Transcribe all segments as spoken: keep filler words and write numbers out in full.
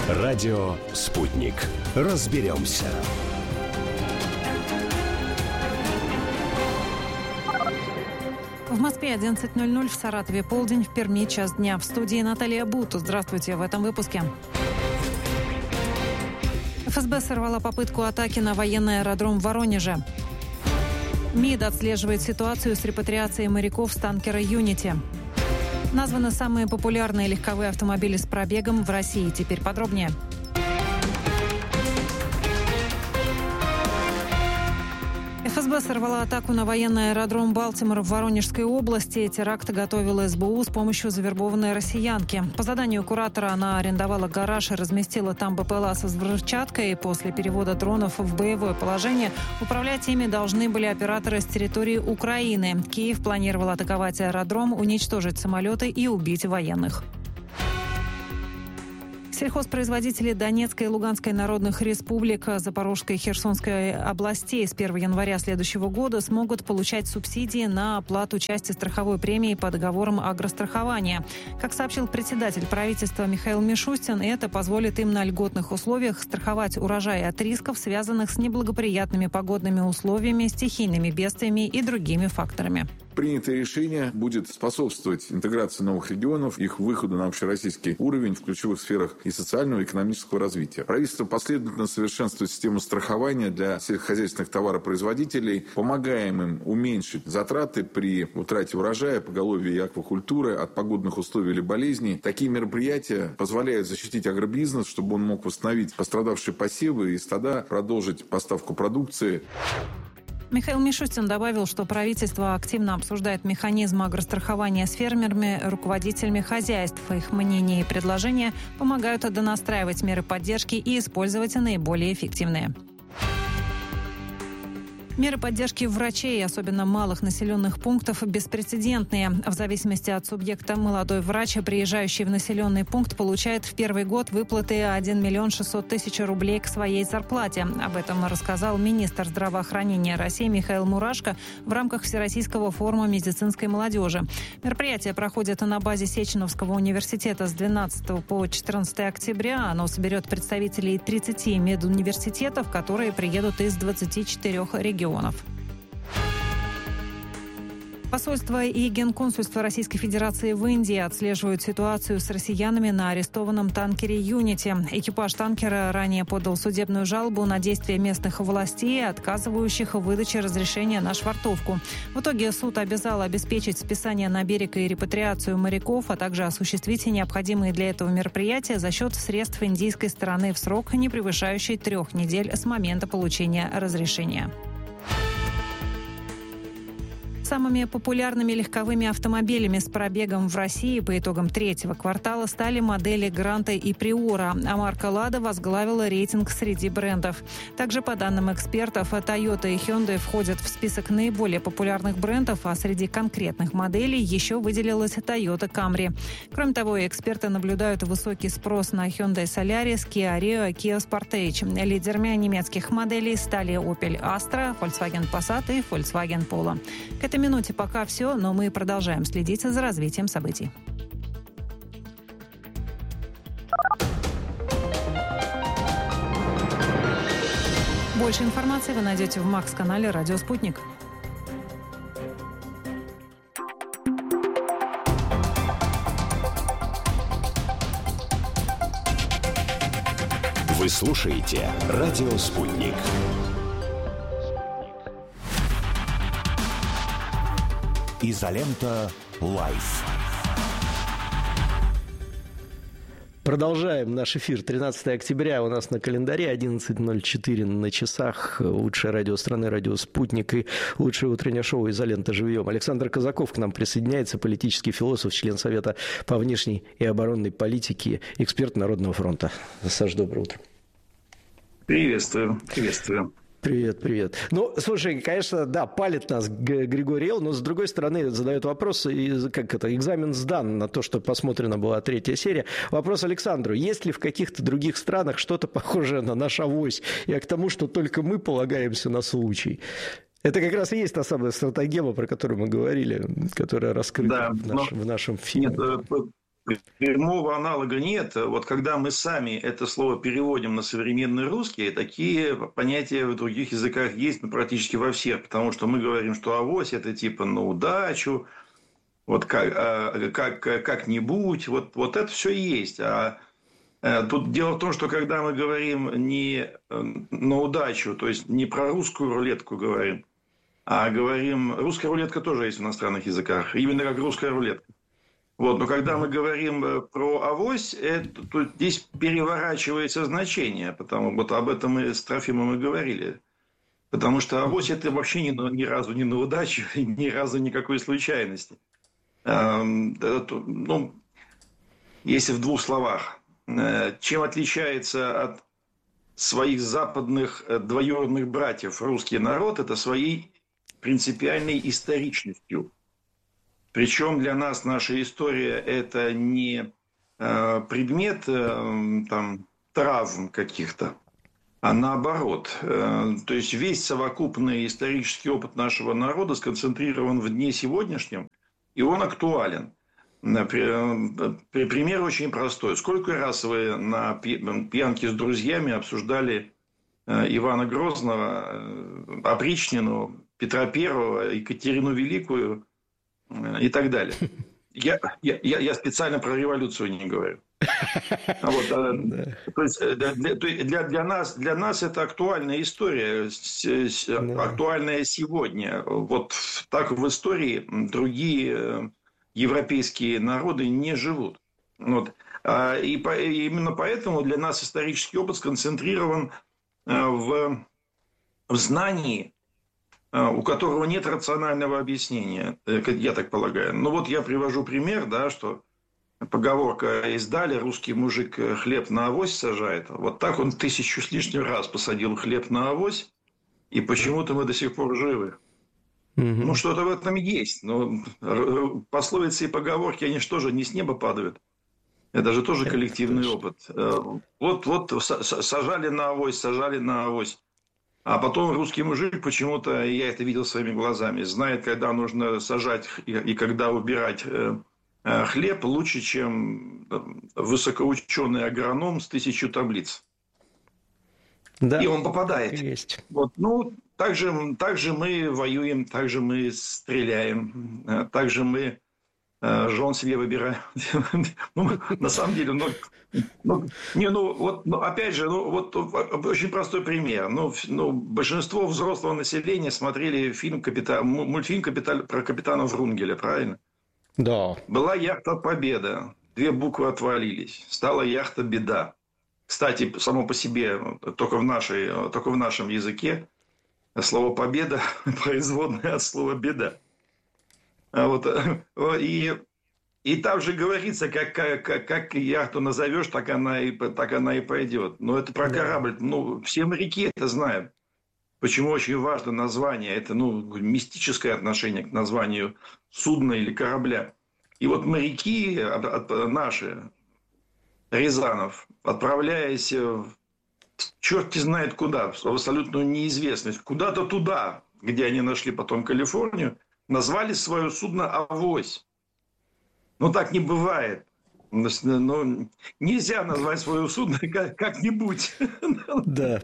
Радио «Спутник». Разберемся. В Москве одиннадцать ноль ноль, в Саратове полдень, в Перми час дня. В студии Наталья Буту. Здравствуйте в этом выпуске. эф эс бэ сорвала попытку атаки на военный аэродром в Воронеже. МИД отслеживает ситуацию с репатриацией моряков с танкера «Юнити». Названы самые популярные легковые автомобили с пробегом в России. Теперь подробнее. эф эс бэ сорвала атаку на военный аэродром Балтимор в Воронежской области. Теракт готовила эс бэ у с помощью завербованной россиянки. По заданию куратора она арендовала гараж и разместила там бэ пэ эл а с взрывчаткой. После перевода дронов в боевое положение управлять ими должны были операторы с территории Украины. Киев планировал атаковать аэродром, уничтожить самолеты и убить военных. Сельхозпроизводители Донецкой и Луганской народных республик, Запорожской и Херсонской областей с первого января следующего года смогут получать субсидии на оплату части страховой премии по договорам агрострахования. Как сообщил председатель правительства Михаил Мишустин, это позволит им на льготных условиях страховать урожай от рисков, связанных с неблагоприятными погодными условиями, стихийными бедствиями и другими факторами. Принятое решение будет способствовать интеграции новых регионов, их выходу на общероссийский уровень в ключевых сферах и социального, и экономического развития. Правительство последовательно совершенствует систему страхования для сельскохозяйственных товаропроизводителей, помогаем им уменьшить затраты при утрате урожая, поголовья и аквакультуры от погодных условий или болезней. Такие мероприятия позволяют защитить агробизнес, чтобы он мог восстановить пострадавшие посевы и стада, продолжить поставку продукции. Михаил Мишустин добавил, что правительство активно обсуждает механизм агрострахования с фермерами, руководителями хозяйств. Их мнения и предложения помогают донастраивать меры поддержки и использовать наиболее эффективные. Меры поддержки врачей, особенно малых населенных пунктов, беспрецедентные. В зависимости от субъекта молодой врач, приезжающий в населенный пункт, получает в первый год выплаты один миллион шестьсот тысяч рублей к своей зарплате. Об этом рассказал министр здравоохранения России Михаил Мурашко в рамках Всероссийского форума медицинской молодежи. Мероприятие проходит на базе Сеченовского университета с двенадцатого по четырнадцатое октября. Оно соберет представителей тридцати медуниверситетов, которые приедут из двадцати четырёх регионов. Посольство и Генконсульство Российской Федерации в Индии отслеживают ситуацию с россиянами на арестованном танкере «Юнити». Экипаж танкера ранее подал судебную жалобу на действия местных властей, отказывающих в выдаче разрешения на швартовку. В итоге суд обязал обеспечить списание на берег и репатриацию моряков, а также осуществить необходимые для этого мероприятия за счет средств индийской стороны в срок, не превышающий трех недель с момента получения разрешения. Самыми популярными легковыми автомобилями с пробегом в России по итогам третьего квартала стали модели «Гранта» и «Приора», а марка «Лада» возглавила рейтинг среди брендов. Также, по данным экспертов, Toyota и Hyundai входят в список наиболее популярных брендов, а среди конкретных моделей еще выделилась Toyota Camry. Кроме того, эксперты наблюдают высокий спрос на Hyundai Solaris, Kia Rio и Kia Sportage. Лидерами немецких моделей стали Opel Astra, Volkswagen Passat и Volkswagen Polo. К этой минуте пока все, но мы продолжаем следить за развитием событий. Больше информации вы найдете в Макс-канале «Радио Спутник». Вы слушаете «Радио Спутник». Изолента Лайф. Продолжаем наш эфир. тринадцатое октября у нас на календаре, одиннадцать ноль четыре на часах. Лучшее радио страны, радио «Спутник» и лучшее утреннее шоу «Изолента. Живьем». Александр Казаков к нам присоединяется, политический философ, член Совета по внешней и оборонной политике, эксперт Народного фронта. Саш, доброе утро. Приветствую, приветствую. Привет, привет. Ну, слушай, конечно, да, палит нас Григорий Эл, но с другой стороны задает вопрос, как это, экзамен сдан на то, что посмотрена была третья серия. Вопрос Александру: есть ли в каких-то других странах что-то похожее на наш авось? Я к тому, что только мы полагаемся на случай. Это как раз и есть та самая стратегема, про которую мы говорили, которая раскрыта да, в, наш, в нашем фильме. Нет, прямого аналога нет. Вот когда мы сами это слово переводим на современный русский, такие понятия в других языках есть, ну, практически во всех. Потому что мы говорим, что авось – это типа на удачу, вот как, как, как-нибудь. Вот, вот это все и есть. А тут дело в том, что когда мы говорим не на удачу, то есть не про русскую рулетку говорим, а говорим... Русская рулетка тоже есть в иностранных языках, именно как русская рулетка. Вот, но когда мы говорим про авось, это, то здесь переворачивается значение, потому вот об этом мы с Трофимом и говорили. Потому что авось – это вообще ни, ни разу не на удачу, ни разу никакой случайности. Ну, если в двух словах. Чем отличается от своих западных двоюродных братьев русский народ, это своей принципиальной историчностью. Причем для нас наша история – это не предмет там, травм каких-то, а наоборот. То есть весь совокупный исторический опыт нашего народа сконцентрирован в дне сегодняшнем, и он актуален. Пример очень простой. Сколько раз вы на пьянке с друзьями обсуждали Ивана Грозного, Опричнину, Петра Первого, Екатерину Великую и так далее? Я, я, я специально про революцию не говорю. Вот, да. То есть для, для, для, нас, для нас это актуальная история, да. Актуальная сегодня. Вот так в истории другие европейские народы не живут. Вот. И, по, и именно поэтому для нас исторический опыт сконцентрирован в, в знании, у которого нет рационального объяснения, я так полагаю. Ну вот я привожу пример, да, что поговорка из Дали: русский мужик хлеб на авось сажает. Вот так он тысячу с лишним раз посадил хлеб на авось, и почему-то мы до сих пор живы. Угу. Ну, что-то в этом есть. Но пословицы и поговорки, они же тоже не с неба падают. Это же тоже коллективный опыт. Вот, вот сажали на авось, сажали на авось. А потом русский мужик почему-то, я это видел своими глазами, знает, когда нужно сажать и когда убирать хлеб лучше, чем высокоученый агроном с тысячу таблиц. Да, и он попадает. Есть. Вот, ну, так же, так же мы воюем, так же мы стреляем, так же мы э, жен себе выбираем. Ну, на самом деле, ну, ну, не, ну, вот, ну, опять же, ну, вот очень простой пример. Ну, ну, большинство взрослого населения смотрели фильм Капитан, мультфильм Капитан, про капитана Врунгеля, правильно? Да. Была яхта «Победа», две буквы отвалились, стала яхта «Беда». Кстати, само по себе, только в, нашей, только в нашем языке слово «победа» производное от слова «беда». Вот. И, и там же говорится, как, как, как яхту назовешь, так она, и, так она и пойдет. Но это про корабль. Ну, все моряки это знают. Почему очень важно название. Это ну, мистическое отношение к названию судна или корабля. И вот моряки наши, Рязанов, отправляясь в черт знает куда, в абсолютную неизвестность, куда-то туда, где они нашли потом Калифорнию, назвали свое судно «Авось». Ну, так не бывает. Ну, нельзя назвать свое судно как-нибудь. Да.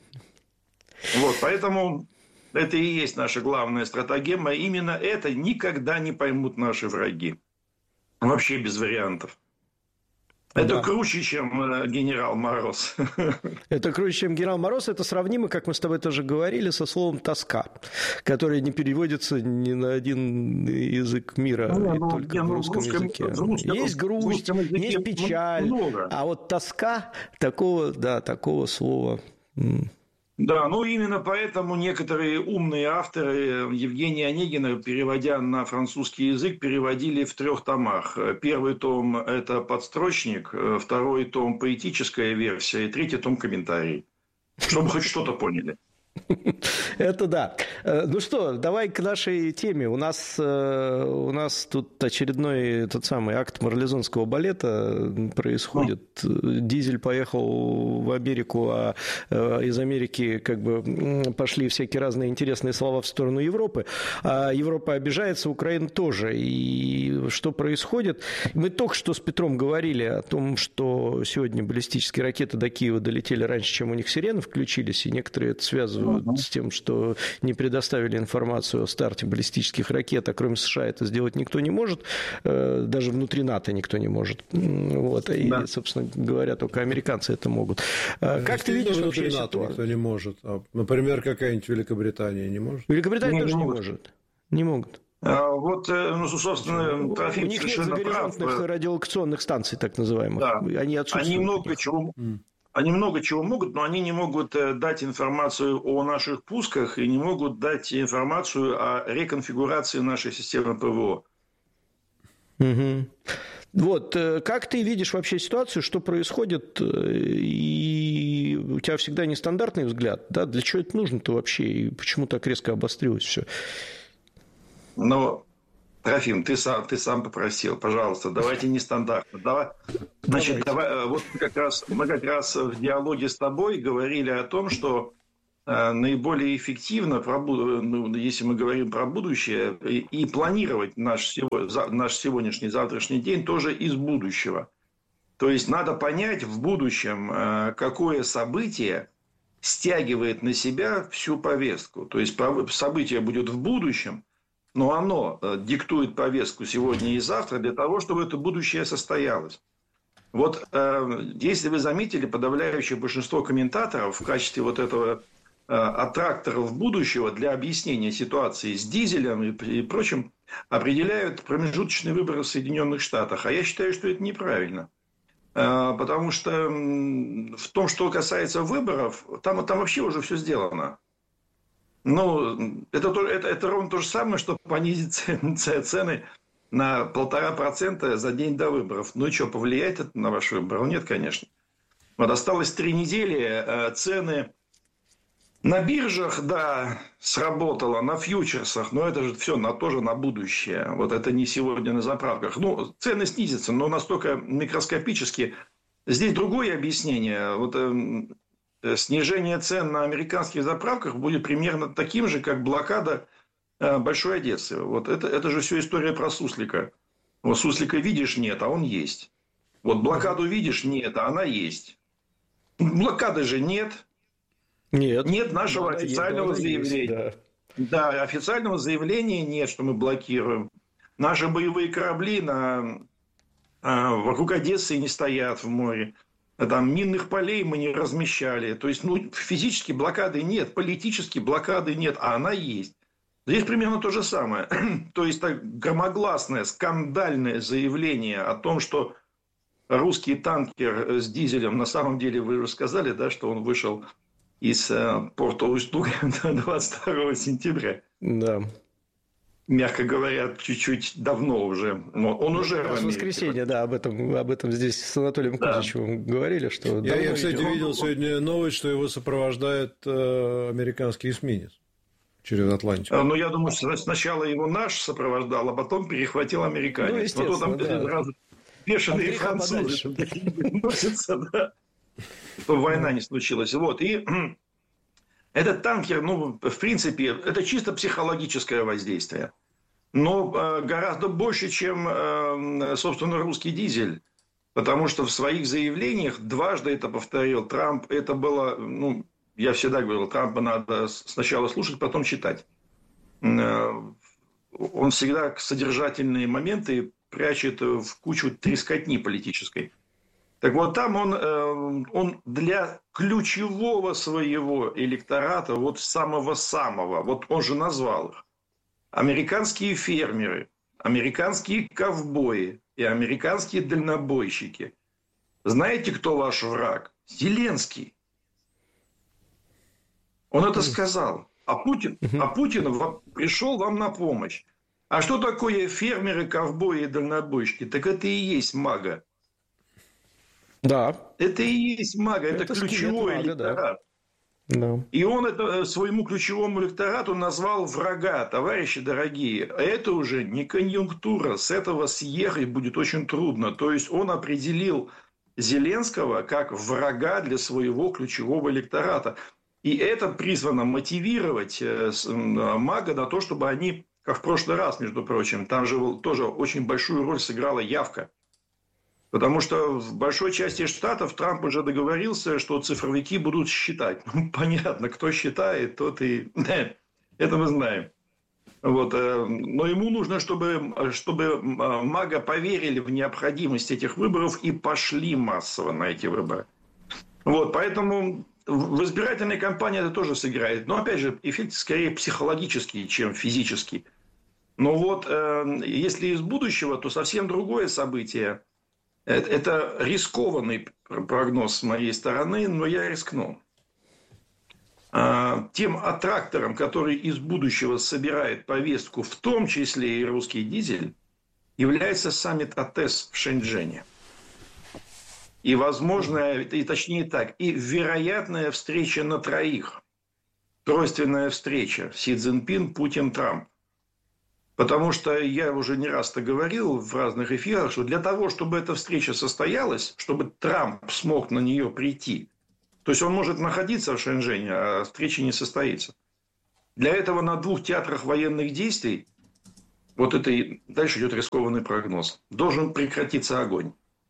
Вот, поэтому это и есть наша главная стратегема. Именно это никогда не поймут наши враги. Вообще без вариантов. Это да. круче, чем генерал Мороз. Это круче, чем генерал Мороз. Это сравнимо, как мы с тобой тоже говорили, со словом «тоска», которое не переводится ни на один язык мира, ну, и ну, только ну, в русском, русском языке. Русском, есть грусть, языке есть печаль, много. А вот тоска, такого, да, такого слова... Да, ну именно поэтому некоторые умные авторы Евгения Онегина, переводя на французский язык, переводили в трех томах. Первый том – это подстрочник, второй том – поэтическая версия, и третий том – комментарий. Чтобы хоть что-то поняли. Это да. Ну что, давай к нашей теме. У нас, у нас тут очередной тот самый акт марлезонского балета происходит. Дизель поехал в Америку, а из Америки как бы пошли всякие разные интересные слова в сторону Европы. А Европа обижается, Украина тоже. И что происходит? Мы только что с Петром говорили о том, что сегодня баллистические ракеты до Киева долетели раньше, чем у них сирены включились, и некоторые это связывают с тем, что не предоставили информацию о старте баллистических ракет, а кроме США это сделать никто не может, даже внутри НАТО никто не может. Вот. И, да. собственно говоря, только американцы это могут. Как ты видишь вообще ситуацию? Никто не может. А, например, какая-нибудь Великобритания не может? Великобритания не, тоже не не может. может. Не могут. А, вот, ну, собственно, Трофим у них нет загоризонтных прав. радиолокационных станций, так называемых. Да. Они отсутствуют. Они много чего... Mm. Они много чего могут, но они не могут дать информацию о наших пусках и не могут дать информацию о реконфигурации нашей системы ПВО. Угу. Вот, как ты видишь вообще ситуацию, что происходит, и у тебя всегда нестандартный взгляд, да? Для чего это нужно-то вообще, и почему так резко обострилось все? Ну, Трофим, ты сам, ты сам попросил, пожалуйста, давайте нестандартно. Давай, значит, давай, вот как раз, мы как раз в диалоге с тобой говорили о том, что э, наиболее эффективно, про, ну, если мы говорим про будущее, и, и планировать наш, наш сегодняшний, завтрашний день тоже из будущего. То есть, надо понять в будущем, э, какое событие стягивает на себя всю повестку. То есть, событие будет в будущем, но оно диктует повестку сегодня и завтра для того, чтобы это будущее состоялось. Вот э, если вы заметили, подавляющее большинство комментаторов в качестве вот этого э, аттракторов будущего для объяснения ситуации с дизелем и, и прочим определяют промежуточные выборы в Соединенных Штатах. А я считаю, что это неправильно. Э, потому что э, в том, что касается выборов, там, там вообще уже все сделано. Ну, это, это, это ровно то же самое, что понизить цены на полтора процента за день до выборов. Ну и что, повлияет это на ваш выбор? Нет, конечно. Вот осталось три недели, цены на биржах, да, сработало, на фьючерсах, но это же все на, тоже на будущее. Вот это не сегодня на заправках. Ну, цены снизятся, но настолько микроскопически. Здесь другое объяснение. Вот снижение цен на американских заправках будет примерно таким же, как блокада Большой Одессы. Вот это, это же все история про суслика. Вот суслика видишь, нет, а он есть. Вот блокаду видишь, нет, а она есть. Блокады же нет. Нет. Нет нашего да, официального есть, заявления. Есть, да. да, официального заявления нет, что мы блокируем. Наши боевые корабли на, вокруг Одессы не стоят в море. Там минных полей мы не размещали. То есть, ну, физически блокады нет, политически блокады нет, а она есть. Здесь примерно то же самое. То есть, так, громогласное, скандальное заявление о том, что русский танкер с дизелем, на самом деле, вы уже сказали, да, что он вышел из порта Усть-Луга двадцать второго сентября. Да. Мягко говоря, чуть-чуть давно уже. Он уже в воскресенье, да, об этом, об этом здесь с Анатолием да. Кузичевым говорили. Что я, я, кстати, идет. видел сегодня новость, что его сопровождает э, американский эсминец через Атлантику. Ну, я думаю, что сначала его наш сопровождал, а потом перехватил американец. Ну, но там да. сразу бешеные французы носятся, да, чтобы война не случилась. Вот, и этот танкер, ну, в принципе, это чисто психологическое воздействие. Но э, гораздо больше, чем, э, собственно, русский дизель. Потому что в своих заявлениях, дважды это повторил Трамп, это было, ну, я всегда говорил, Трампа надо сначала слушать, потом читать. Э, он всегда содержательные моменты прячет в кучу трескотни политической. Так вот, там он, он для ключевого своего электората, вот самого-самого, вот он же назвал их, американские фермеры, американские ковбои и американские дальнобойщики. Знаете, кто ваш враг? Зеленский. Он это сказал. А Путин, а Путин пришел вам на помощь. А что такое фермеры, ковбои и дальнобойщики? Так это и есть мага. Да. Это и есть мага, это, это ключевой электорат. Да. Да. И он это своему ключевому электорату назвал врага. Товарищи дорогие, это уже не конъюнктура. С этого съехать будет очень трудно. То есть он определил Зеленского как врага для своего ключевого электората. И это призвано мотивировать МАГА на то, чтобы они, как в прошлый раз, между прочим, там же тоже очень большую роль сыграла явка. Потому что в большой части штатов Трамп уже договорился, что цифровики будут считать. Ну, понятно, кто считает, тот и... Это мы знаем. Вот. Но ему нужно, чтобы, чтобы МАГА поверили в необходимость этих выборов и пошли массово на эти выборы. Вот. Поэтому в избирательной кампании это тоже сыграет. Но, опять же, эффект скорее психологический, чем физический. Но вот если из будущего, то совсем другое событие. Это рискованный прогноз с моей стороны, но я рискну. Тем аттрактором, который из будущего собирает повестку, в том числе и русский дизель, является саммит АТЭС в Шэньчжэне. И возможная, и точнее так, и вероятная встреча на троих. Тройственная встреча Си Цзиньпин, Путин, Трамп. Потому что я уже не раз-то говорил в разных эфирах, что для того, чтобы эта встреча состоялась, чтобы Трамп смог на нее прийти, то есть он может находиться в Шэньчжэне, а встреча не состоится. Для этого на двух театрах военных действий, вот это и дальше идет рискованный прогноз, должен прекратиться огонь.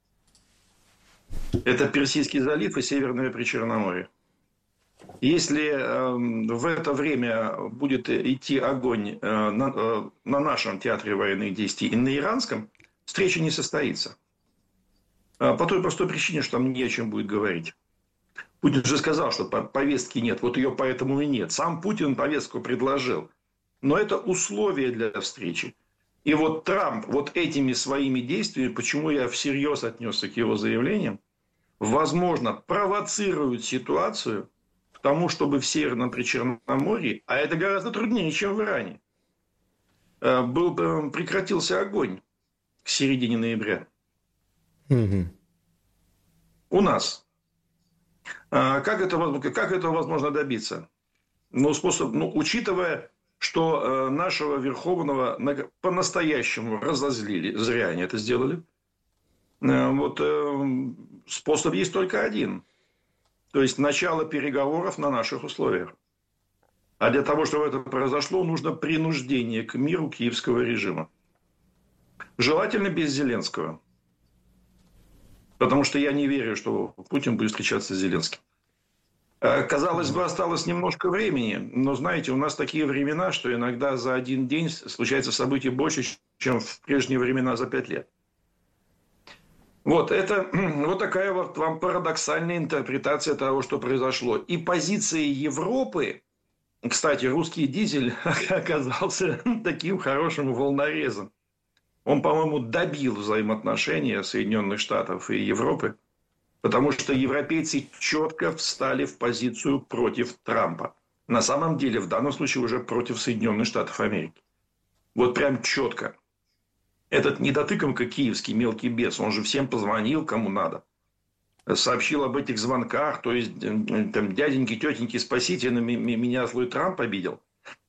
Это Персидский залив и Северное Причерноморье. Если э, в это время будет идти огонь э, на, э, на нашем театре военных действий и на иранском, встреча не состоится. Э, по той простой причине, что там не о чем будет говорить. Путин же сказал, что повестки нет, вот ее поэтому и нет. Сам Путин повестку предложил. Но это условие для встречи. И вот Трамп вот этими своими действиями, почему я всерьез отнесся к его заявлениям, возможно, провоцирует ситуацию к тому, чтобы в Северном Причерноморье, а это гораздо труднее, чем в Иране, был, прекратился огонь к середине ноября. Угу. У нас. Как это, как этого возможно добиться? Ну, способ, ну, учитывая, что нашего Верховного по-настоящему разозлили, зря они это сделали, вот способ есть только один. То есть начало переговоров на наших условиях. А для того, чтобы это произошло, нужно принуждение к миру киевского режима. Желательно без Зеленского. Потому что я не верю, что Путин будет встречаться с Зеленским. Казалось бы, осталось немножко времени. Но, знаете, у нас такие времена, что иногда за один день случается событий больше, чем в прежние времена за пять лет. Вот, это вот такая вот вам парадоксальная интерпретация того, что произошло. И позиции Европы, кстати, русский дизель оказался таким хорошим волнорезом. Он, по-моему, добил взаимоотношения Соединенных Штатов и Европы, потому что европейцы четко встали в позицию против Трампа. На самом деле, в данном случае уже против Соединенных Штатов Америки. Вот прям четко. Этот недотыкомка киевский мелкий бес, он же всем позвонил, кому надо. Сообщил об этих звонках, то есть там, дяденьки, тетеньки, спасите, меня злой Трамп обидел.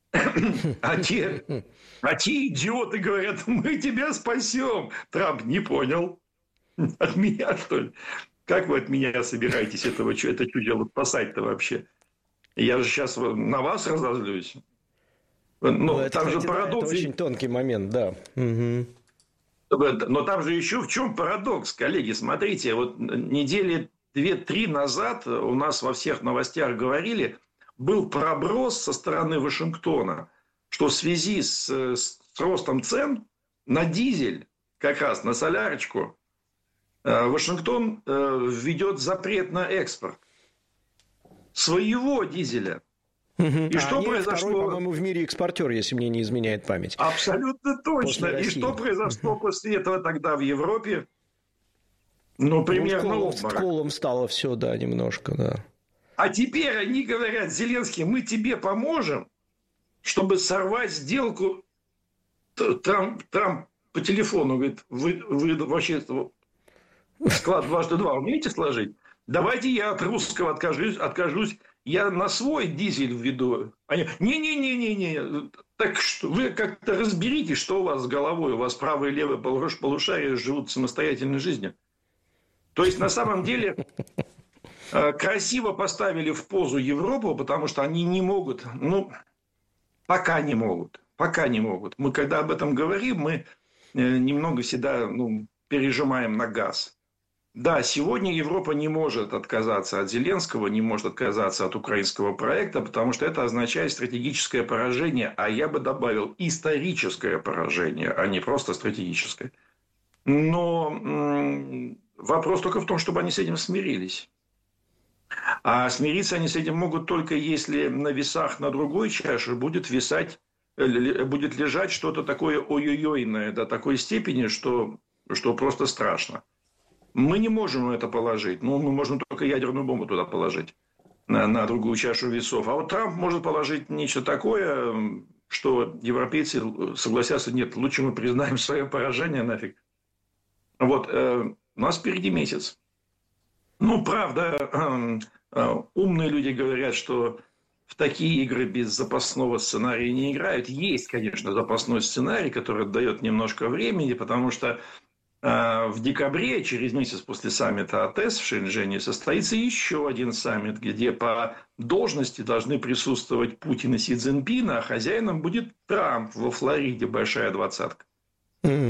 А те, а те идиоты говорят, мы тебя спасем. Трамп не понял. От меня, что ли? Как вы от меня собираетесь этого, это чудо спасать-то вообще? Я же сейчас на вас разозлюсь. Но, ну, это, там кстати, же парадокс. Это очень тонкий момент, да. Угу. Но там же еще в чем парадокс, коллеги? Смотрите, вот недели две-три назад у нас во всех новостях говорили, был проброс со стороны Вашингтона, что в связи с, с ростом цен на дизель, как раз на солярочку, Вашингтон введет запрет на экспорт своего дизеля. И а что произошло? Второй, по-моему, в мире экспортер, если мне не изменяет память. Абсолютно точно. И что произошло после этого тогда в Европе? Ну, примерно ну, колом стало все, да, немножко, да. А теперь они говорят, Зеленский, мы тебе поможем, чтобы сорвать сделку. Трамп, Трамп по телефону говорит, вы, вы вообще склад дважды два умеете сложить? Давайте я от русского откажусь, откажусь я на свой дизель введу. Они, не-не-не-не-не, так что вы как-то разберитесь, что у вас с головой. У вас правое и левое полушарие живут самостоятельной жизнью. То есть, на самом деле, красиво поставили в позу Европу, потому что они не могут, ну, пока не могут, пока не могут. Мы, когда об этом говорим, мы немного всегда ну, пережимаем на газ. Да, сегодня Европа не может отказаться от Зеленского, не может отказаться от украинского проекта, потому что это означает стратегическое поражение, а я бы добавил историческое поражение, а не просто стратегическое. Но м- вопрос только в том, чтобы они с этим смирились. А смириться они с этим могут только если на весах на другой чаше будет висать, будет лежать что-то такое ой-ой-ойное до такой степени, что, что просто страшно. Мы не можем это положить. Ну, мы можем только ядерную бомбу туда положить, на, на другую чашу весов. А вот Трамп может положить нечто такое, что европейцы согласятся, нет, лучше мы признаем свое поражение нафиг. Вот, э, у нас впереди месяц. Ну, правда, э, э, умные люди говорят, что в такие игры без запасного сценария не играют. Есть, конечно, запасной сценарий, который дает немножко времени, потому что в декабре, через месяц после саммита АТЭС в Шэньчжэне, состоится еще один саммит, где по должности должны присутствовать Путин и Си Цзиньпин, а хозяином будет Трамп во Флориде, большая двадцатка.